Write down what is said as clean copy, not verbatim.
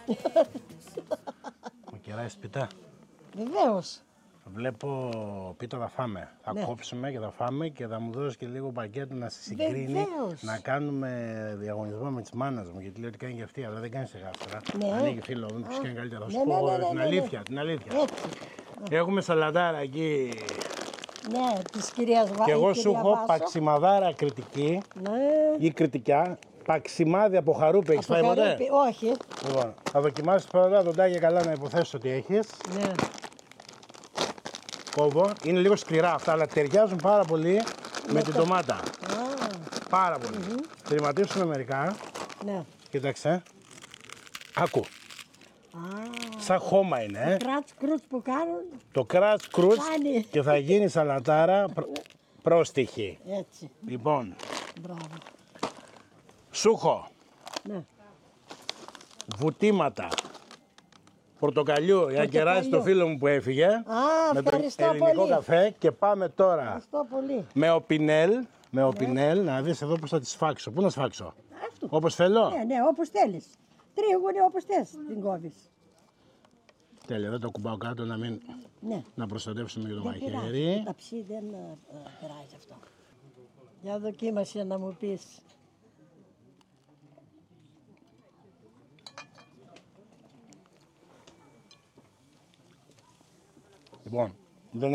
Μου κεράσει πιτά. Βεβαίως. Βλέπω πίτα θα φάμε. Θα κόψουμε και θα φάμε και θα μου δώσει και λίγο πακέτο να σε συγκρίνει. Βεβαίως. Να κάνουμε διαγωνισμό με τις μάνας μου. Γιατί λέει ότι κάνει και αυτή, αλλά δεν κάνει σε γάστρα. Ναι. Ανοίγει φίλο μου, ποιος κάνει καλύτερα. Θα σου Ναι, πω ναι, εγώ ναι, την ναι, αλήθεια. Την αλήθεια. Έτσι. Έχουμε σαλατάρα εκεί. Ναι, της κυρίας Βάσο. Και εγώ σου έχω παξιμαδάρα κριτική Ναι. ή κριτικά. Παξιμάδι από χαρούπι, έχεις φάει ποτέ? Όχι. Λοιπόν, θα δοκιμάσεις πρώτα δοντάκια καλά να υποθέσω ότι έχεις. Ναι. Κόβω. Είναι λίγο σκληρά αυτά, αλλά ταιριάζουν πάρα πολύ με την ντομάτα. Πάρα πολύ. Τερματίσουμε μερικά. Ναι. Κοίταξε. Άκου. Σαν χώμα είναι. Κράτς κρούτς που κάνουν. Το κράτς κρούτς Κάνει. και θα γίνει σαλατάρα πρόστιχη. Έτσι. Λοιπόν, Μπράβο. σούχο, Ναι. βουτήματα, πορτοκαλιού για να κεράσει το φίλο μου που έφυγε. Με το ευχαριστώ ελληνικό πολύ. καφέ και πάμε τώρα Ευχαριστώ πολύ. με οπινέλ, να δεις εδώ πώς θα τη σφάξω. Πού να σφάξω? Αυτό. Όπως θέλω. Ναι, ναι, όπως θέλεις. Τρίγωνη όπως θες την κόβεις. Τέλεια, δεν το κουμπάω κάτω να μην... Ναι. Να προστατεύσουμε και το Δεν πειράζει. μαχαίρι. Τα ψή δεν πειράζει αυτό. Για δοκίμασε να μου πεις. Λοιπόν,